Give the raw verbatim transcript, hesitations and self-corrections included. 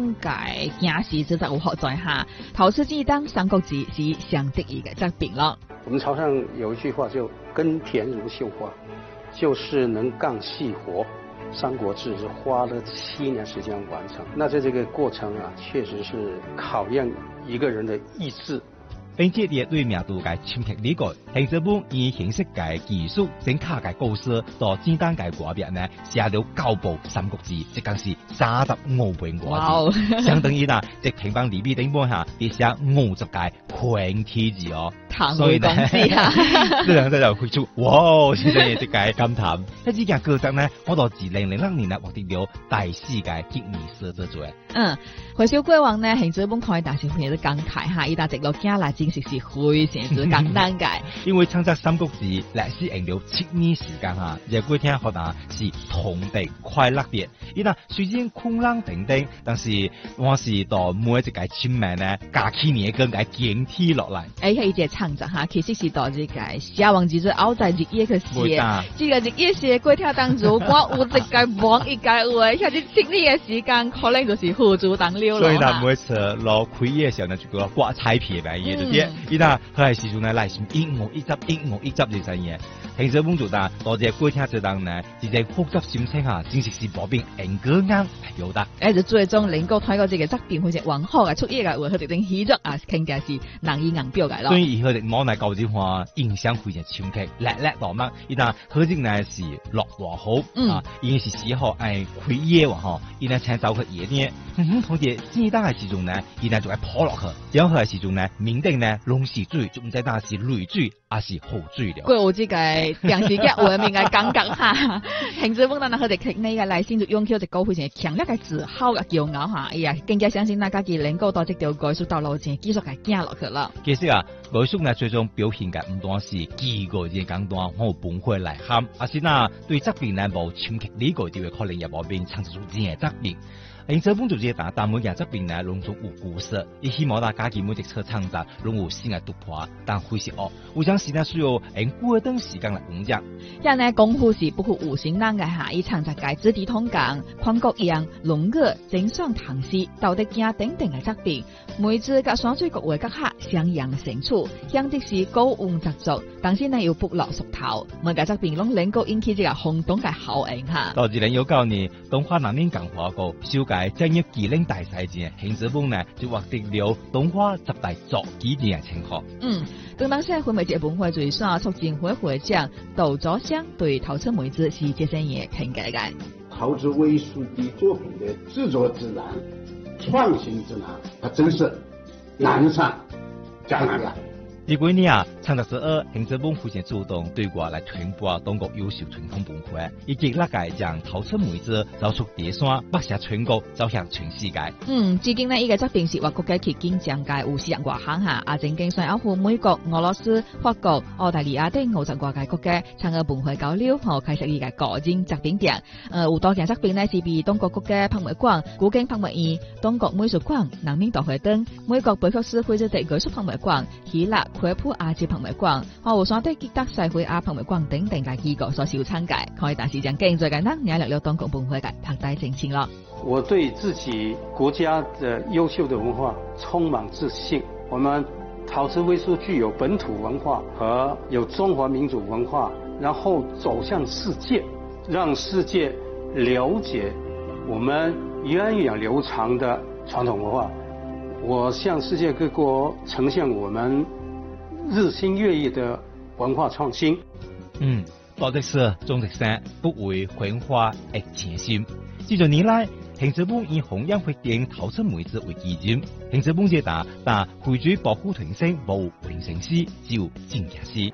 风界惊喜之在五号在下，陶瓷鸡当三国志是上得意嘅作品咯。 我们潮汕有一句话就耕田如绣花，就是能干细活。《三国志》是花了七年时间完成，那在这个过程啊，确实是考验一个人的意志。 并且也对名都嘅深刻理解，行这本以形式嘅技术、整卡嘅故事到简单嘅画面呢，写了九部《三国志》，即更是三十五本画字，相等于啦，即平方里边顶本下跌写五十屆全体字哦。 所以呢， 这两个就会出哇，现在这个感叹。一只件歌集呢，我到二零零六年呢获得了第四届吉尼斯之作。 嗯，回首过往呢，行这本看但是非常之感慨哈，伊搭直落惊来真实是非常之简单嘅。 因为创作《三国志》历史用了七年时间哈，热过听学啊是同地快乐的。伊那虽然困难等等，但是我是到每一个亲民呢，加起年更加坚持落来。 哎，伊只创作哈，其实是到这个写王之后后在日夜去写，这个日夜写过程当中，我有一个忙一个话，下啲七年嘅时间，可能就是付诸当流了。 所以呢，每次落开业嘅时候呢，就个刮彩票嘅嘢，就啲，伊那佢系时阵呢，来先一五一集，一五一集就真嘢。平时工作啦，多谢过听这当呢，一只复杂心情下，真实是无变硬个硬来表达。 誒就最終能夠睇過這個側邊，好似往後嘅出嘢嘅話，佢哋定起咗啊，傾嘅是難以硬表嘅咯。 所以佢哋網內舊字話印象非常深刻，叻叻到乜？伊嗱佢哋呢是落華好啊，伊是時候誒開嘢喎嗬，伊呢請走去夜啲，嗯同啲簡單嘅時鐘呢，伊呢就係破落去，然後佢嘅時鐘呢，面頂呢攏是水，就唔知但是淚水還是好水了。 佢有這個電視劇畫面嘅感覺嚇，平時本當佢哋傾呢個嚟先就用起隻歌非常強烈嘅自豪嘅驕傲嚇，哎呀，更加相信大家嘅能夠到這條藝術道路前繼續係行落去啦。 其實啊，藝術呢最終表現嘅唔單是幾個嘅簡單和本會來喊，而是嗱對側邊呢無深刻理解就會可能入邊變成出正側邊。因這本就係打但每件側邊呢攏總有故事，伊希望大家嘅每隻車創作攏有新嘅突破，但會是哦，有陣時呢需要用過一段時間來酝釀。 因呢功夫是不負無心人嘅嚇，伊創作嘅字體通講、寬國樣、龍語、整雙唐詩、道德經等等嘅側邊，每次甲山水各位各客相揚成處，向的是高溫雜作，但是呢要不落熟頭，每個側邊攏能夠引起這個轟動嘅效應嚇。 到二零一九年，東華南寧講話過，小介正業技能大賽戰，行這本呢就獲得了東華十大作幾件嘅稱號。 嗯，更當時會媒節本會最爽促進會會長杜佐香對陶瓷梅子是這些嘢評價嘅。 陶瓷藝術的作品的製作之難、創新之難，它真是難上加難了。 呢幾年啊，創作者二行這本非常主動對外來傳播中國優秀傳統文化，以及那個讓陶瓷梅子走出第三，不下全國走向全世界。 嗯，至今呢，依個作品是話國家去經將界有四十外行下，啊，正經上包括美國、俄羅斯、法國、澳大利亞等五十外個國家參與文化交流，和開設依個個人作品展。呃，有多件作品呢是被中國國家博物館、古今博物院、中國美術館、南明大會等美國貝克斯惠州地藝術博物館、希臘奎普亞洲博物館、河山的吉德社會亞博物館等等嘅機構所受參加，可以大時將經最簡單也略略當國文化嘅拍帶正情咯。 我對自己國家的優秀的文化充滿自信。我們陶瓷藝術具有本土文化和有中華民族文化，然後走向世界，讓世界了解我們源遠流長的傳統文化。我向世界各國呈現我們日新月異的文化創新。 嗯，多的是中的山，不為文化而前進。這多年來，行這本以弘揚發展陶瓷梅子為基準，行這本這打但會主保護團聲無永生師，只有正確師。